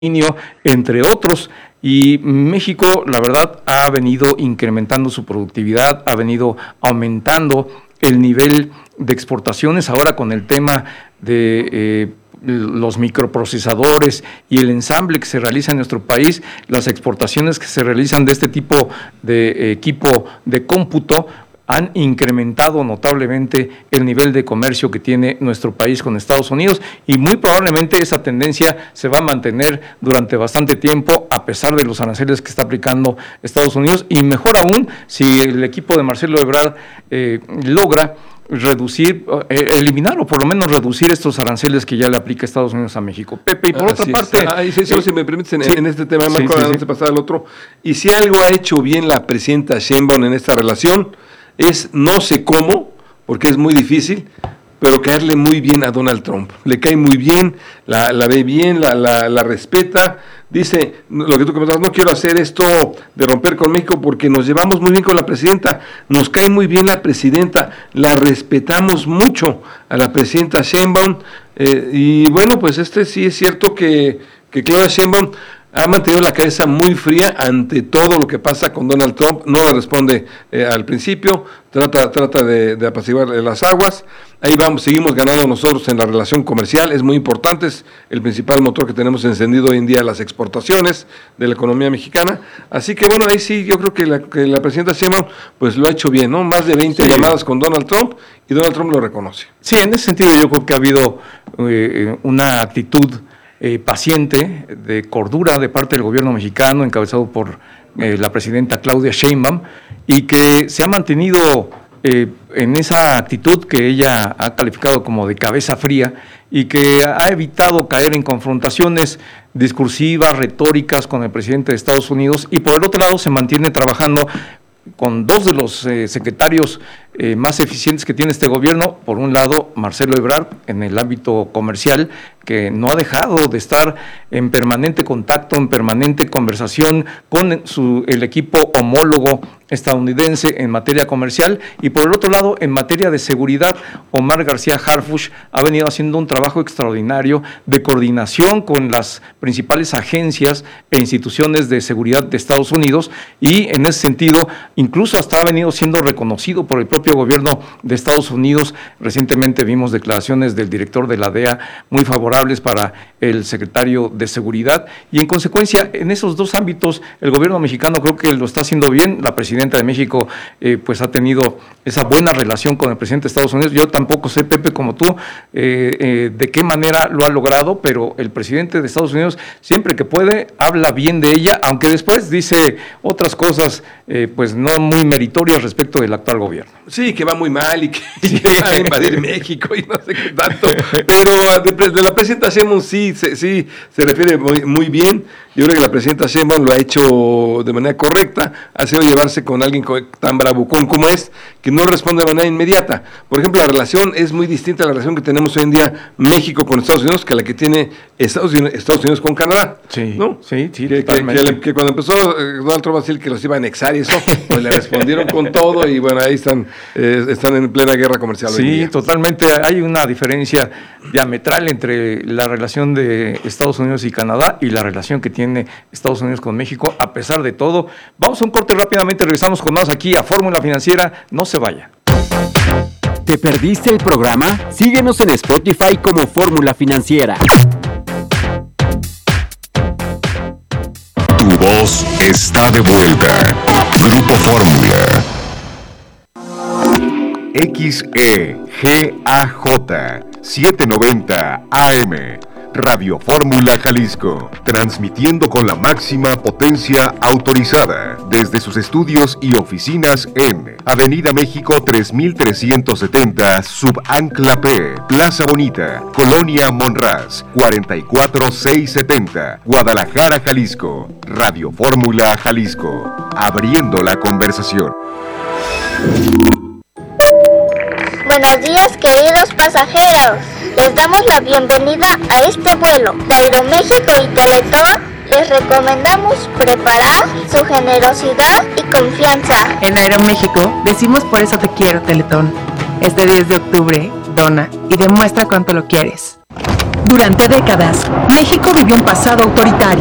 entre otros. Y México, la verdad, ha venido incrementando su productividad, ha venido aumentando el nivel de exportaciones. Ahora con el tema de los microprocesadores y el ensamble que se realiza en nuestro país, las exportaciones que se realizan de este tipo de equipo de cómputo han incrementado notablemente el nivel de comercio que tiene nuestro país con Estados Unidos, y muy probablemente esa tendencia se va a mantener durante bastante tiempo a pesar de los aranceles que está aplicando Estados Unidos, y mejor aún si el equipo de Marcelo Ebrard logra reducir, eliminar o por lo menos reducir estos aranceles que ya le aplica Estados Unidos a México. Pepe, y por otra parte... si me permites, en este tema, Marco, antes de pasar al otro, y si algo ha hecho bien la presidenta Sheinbaum en esta relación, es, no sé cómo, porque es muy difícil, pero caerle muy bien a Donald Trump. Le cae muy bien, la ve bien, la respeta. Dice, lo que tú comentabas, no quiero hacer esto de romper con México porque nos llevamos muy bien con la presidenta, nos cae muy bien la presidenta, la respetamos mucho a la presidenta Sheinbaum, y bueno, pues sí es cierto que Claudia Sheinbaum ha mantenido la cabeza muy fría ante todo lo que pasa con Donald Trump, no le responde al principio, trata de apaciguar las aguas. Ahí vamos, seguimos ganando nosotros en la relación comercial, es muy importante, es el principal motor que tenemos encendido hoy en día, las exportaciones de la economía mexicana. Así que bueno, ahí sí, yo creo que la presidenta Sheinbaum pues lo ha hecho bien, ¿no? Más de 20 llamadas con Donald Trump, y Donald Trump lo reconoce. Sí, en ese sentido yo creo que ha habido una actitud paciente, de cordura de parte del gobierno mexicano, encabezado por la presidenta Claudia Sheinbaum, y que se ha mantenido en esa actitud que ella ha calificado como de cabeza fría, y que ha evitado caer en confrontaciones discursivas, retóricas con el presidente de Estados Unidos, y por el otro lado se mantiene trabajando con dos de los secretarios más eficientes que tiene este gobierno. Por un lado, Marcelo Ebrard, en el ámbito comercial, que no ha dejado de estar en permanente contacto, en permanente conversación con el equipo homólogo estadounidense en materia comercial, y por el otro lado, en materia de seguridad, Omar García Harfuch ha venido haciendo un trabajo extraordinario de coordinación con las principales agencias e instituciones de seguridad de Estados Unidos, y en ese sentido, incluso hasta ha venido siendo reconocido por el propio gobierno de Estados Unidos. Recientemente vimos declaraciones del director de la DEA muy favorables para el secretario de Seguridad, y en consecuencia, en esos dos ámbitos, el gobierno mexicano creo que lo está haciendo bien. La presidenta de México pues ha tenido esa buena relación con el presidente de Estados Unidos. Yo tampoco sé, Pepe, como tú, de qué manera lo ha logrado, pero el presidente de Estados Unidos, siempre que puede, habla bien de ella, aunque después dice otras cosas pues no muy meritorias respecto del actual gobierno. Sí, que va muy mal y que va a invadir México y no sé qué tanto, pero de la presidenta Sheinbaum sí se refiere muy bien. Yo creo que la presidenta Sheinbaum lo ha hecho de manera correcta, ha sido llevarse con alguien tan bravucón como es, que no responde de manera inmediata. Por ejemplo, la relación es muy distinta a la relación que tenemos hoy en día México con Estados Unidos que la que tiene Estados Unidos con Canadá. Sí, ¿no? Sí, totalmente. Que cuando empezó Donald Trump a decir que los iba a anexar y eso, pues le respondieron con todo, y bueno, ahí están en plena guerra comercial. Sí, totalmente. Hay una diferencia diametral entre la relación de Estados Unidos y Canadá y la relación que tiene Estados Unidos con México, a pesar de todo. Vamos a un corte rápidamente, regresamos con más aquí a Fórmula Financiera. No se vaya. ¿Te perdiste el programa? Síguenos en Spotify como Fórmula Financiera. Tu voz está de vuelta. Grupo Fórmula. XEGAJ 790 AM. Radio Fórmula Jalisco, transmitiendo con la máxima potencia autorizada desde sus estudios y oficinas en Avenida México 3370, Subancla P, Plaza Bonita, Colonia Monraz, 44670, Guadalajara, Jalisco. Radio Fórmula Jalisco, abriendo la conversación. Buenos días, queridos pasajeros. Les damos la bienvenida a este vuelo de Aeroméxico y Teletón. Les recomendamos preparar su generosidad y confianza. En Aeroméxico decimos por eso te quiero, Teletón. Este 10 de octubre, dona y demuestra cuánto lo quieres. Durante décadas, México vivió un pasado autoritario.